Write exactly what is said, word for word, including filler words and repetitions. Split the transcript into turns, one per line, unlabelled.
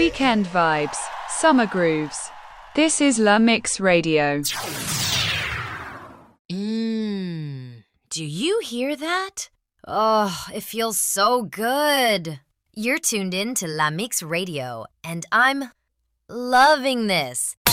Weekend vibes, summer grooves. This is La Mix Radio.
Mmm. Do you hear that? Oh, it feels so good. You're tuned in to La Mix Radio, and I'm loving this.